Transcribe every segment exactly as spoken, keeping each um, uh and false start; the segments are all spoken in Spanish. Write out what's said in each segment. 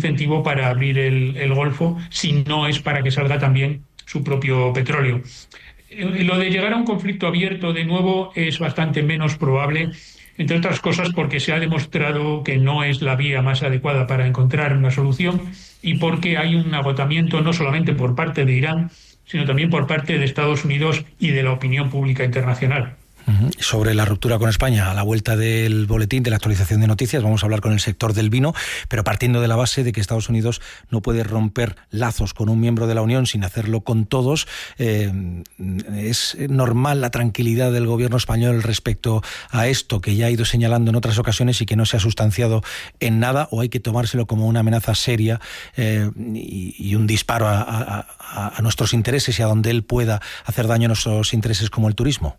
incentivo para abrir el, el Golfo, si no es para que salga también su propio petróleo. Lo de llegar a un conflicto abierto de nuevo es bastante menos probable, entre otras cosas porque se ha demostrado que no es la vía más adecuada para encontrar una solución y porque hay un agotamiento no solamente por parte de Irán, sino también por parte de Estados Unidos y de la opinión pública internacional. Sobre la ruptura con España, a la vuelta del boletín de la actualización de noticias, vamos a hablar con el sector del vino, pero partiendo de la base de que Estados Unidos no puede romper lazos con un miembro de la Unión sin hacerlo con todos. Eh, ¿Es normal la tranquilidad del gobierno español respecto a esto que ya ha ido señalando en otras ocasiones y que no se ha sustanciado en nada, o hay que tomárselo como una amenaza seria eh, y, y un disparo a, a, a nuestros intereses y a donde él pueda hacer daño a nuestros intereses como el turismo?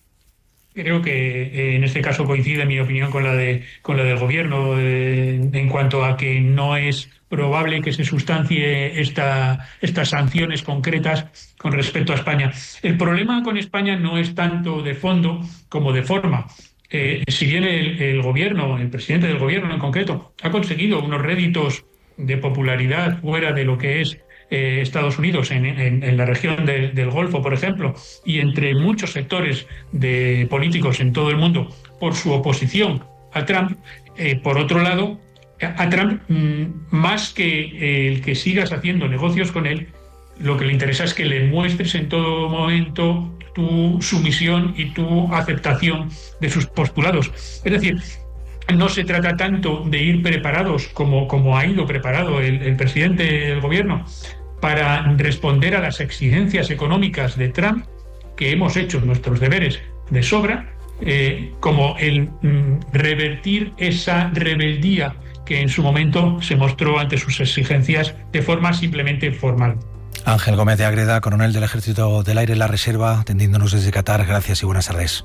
Creo que eh, en este caso coincide mi opinión con la de con la del gobierno eh, en cuanto a que no es probable que se sustancie esta, estas sanciones concretas con respecto a España. El problema con España no es tanto de fondo como de forma. Eh, si bien el, el gobierno, el presidente del gobierno en concreto, ha conseguido unos réditos de popularidad fuera de lo que es Eh, Estados Unidos, en, en, en la región de, del Golfo, por ejemplo, y entre muchos sectores de políticos en todo el mundo por su oposición a Trump, eh, por otro lado, a, a Trump, mmm, más que eh, el que sigas haciendo negocios con él, lo que le interesa es que le muestres en todo momento tu sumisión y tu aceptación de sus postulados. Es decir, no se trata tanto de ir preparados como, como ha ido preparado el, el presidente del gobierno para responder a las exigencias económicas de Trump, que hemos hecho nuestros deberes de sobra, eh, como el mm, revertir esa rebeldía que en su momento se mostró ante sus exigencias de forma simplemente formal. Ángel Gómez de Ágreda, coronel del Ejército del Aire en la Reserva, atendiéndonos desde Qatar. Gracias y buenas tardes.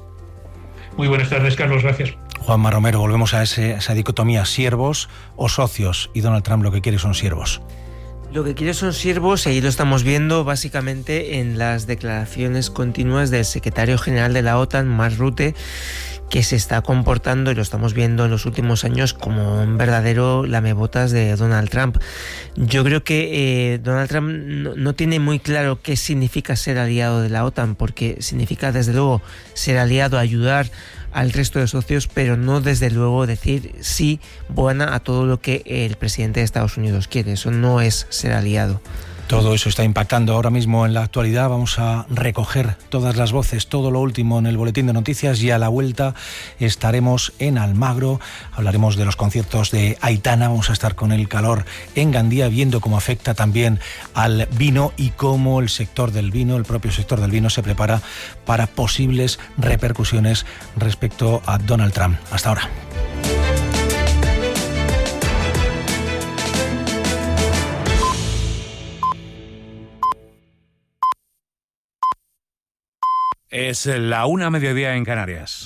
Muy buenas tardes, Carlos. Gracias. Juanma Romero, volvemos a ese, esa dicotomía, siervos o socios, y Donald Trump lo que quiere son siervos. Lo que quiere son siervos, y ahí lo estamos viendo básicamente en las declaraciones continuas del secretario general de la OTAN, Mark Rutte, que se está comportando, y lo estamos viendo en los últimos años, como un verdadero lamebotas de Donald Trump. Yo creo que eh, Donald Trump no, no tiene muy claro qué significa ser aliado de la OTAN, porque significa desde luego ser aliado, ayudar al resto de socios, pero no desde luego decir sí buena a todo lo que el presidente de Estados Unidos quiere. Eso no es ser aliado. Todo eso está impactando ahora mismo en la actualidad. Vamos a recoger todas las voces, todo lo último en el boletín de noticias, y a la vuelta estaremos en Almagro. Hablaremos de los conciertos de Aitana. Vamos a estar con el calor en Gandía, viendo cómo afecta también al vino y cómo el sector del vino, el propio sector del vino, se prepara para posibles repercusiones respecto a Donald Trump. Hasta ahora. Es la una mediodía en Canarias.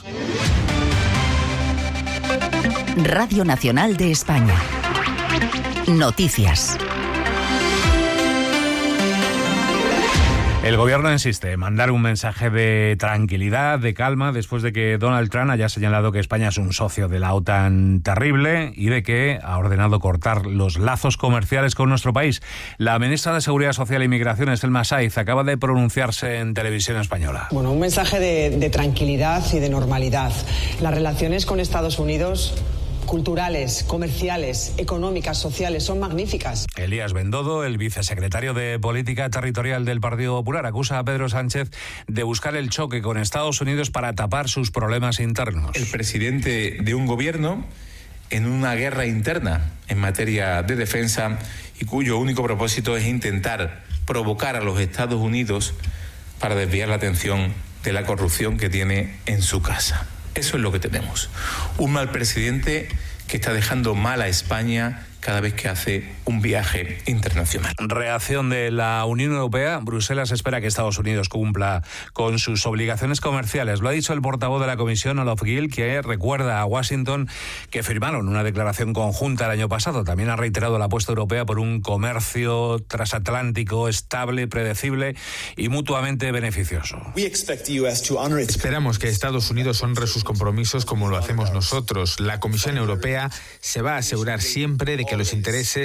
Radio Nacional de España. Noticias. El gobierno insiste en mandar un mensaje de tranquilidad, de calma, después de que Donald Trump haya señalado que España es un socio de la OTAN terrible y de que ha ordenado cortar los lazos comerciales con nuestro país. La ministra de Seguridad Social e Inmigraciones, Selma Saiz, acaba de pronunciarse en televisión española. Bueno, un mensaje de, de tranquilidad y de normalidad. Las relaciones con Estados Unidos, culturales, comerciales, económicas, sociales, son magníficas. Elías Bendodo, el vicesecretario de Política Territorial del Partido Popular, acusa a Pedro Sánchez de buscar el choque con Estados Unidos para tapar sus problemas internos. El presidente de un gobierno en una guerra interna en materia de defensa y cuyo único propósito es intentar provocar a los Estados Unidos para desviar la atención de la corrupción que tiene en su casa. Eso es lo que tenemos. Un mal presidente que está dejando mal a España cada vez que hace un viaje internacional. Reacción de la Unión Europea. Bruselas espera que Estados Unidos cumpla con sus obligaciones comerciales. Lo ha dicho el portavoz de la Comisión, Olof Gill, que recuerda a Washington que firmaron una declaración conjunta el año pasado. También ha reiterado la apuesta europea por un comercio transatlántico estable, predecible y mutuamente beneficioso. Esperamos que Estados Unidos honre sus compromisos como lo hacemos nosotros. La Comisión Europea se va a asegurar siempre de que los intereses